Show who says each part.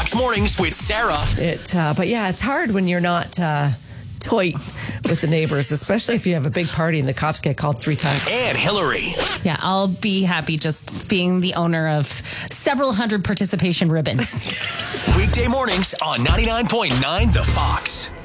Speaker 1: Fox Mornings with Sarah.
Speaker 2: But yeah, it's hard when you're not tight with the neighbors, especially if you have a big party and the cops get called 3 times.
Speaker 1: And Hillary.
Speaker 3: Yeah, I'll be happy just being the owner of several hundred participation ribbons.
Speaker 1: Weekday mornings on 99.9 The Fox.